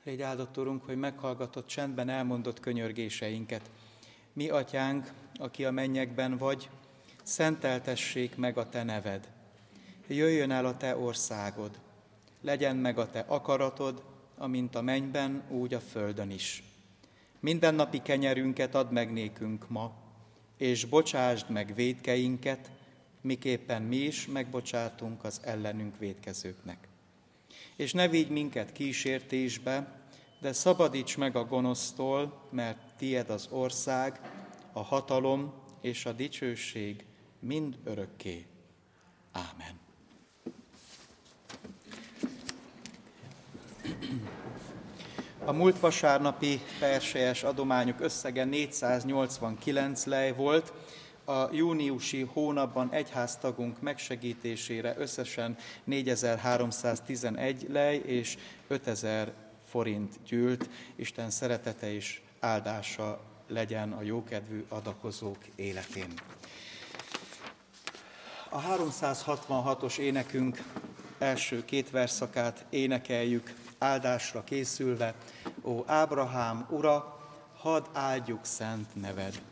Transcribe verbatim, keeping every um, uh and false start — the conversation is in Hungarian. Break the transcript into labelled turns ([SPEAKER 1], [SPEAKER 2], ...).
[SPEAKER 1] Légy áldott, Urunk, hogy meghallgatott csendben elmondott könyörgéseinket. Mi, Atyánk, aki a mennyekben vagy, szenteltessék meg a Te neved. Jöjjön el a Te országod. Legyen meg a Te akaratod, amint a mennyben, úgy a földön is. Mindennapi kenyerünket add meg nékünk ma, és bocsásd meg vétkeinket, miképpen mi is megbocsátunk az ellenünk vétkezőknek. És ne vigy minket kísértésbe, de szabadíts meg a gonosztól, mert tied az ország, a hatalom és a dicsőség mind örökké. Ámen. A múlt vasárnapi perselyes adományok összege négyszáznyolcvankilenc lej volt. A júniusi hónapban egyháztagunk megsegítésére összesen négyezer-háromszáztizenegy lej és ötezer forint gyűlt. Isten szeretete és áldása legyen a jókedvű adakozók életén. A háromszázhatvanhatos énekünk első két verszakát énekeljük, áldásra készülve. Ó Ábrahám ura, hadd áldjuk szent neved!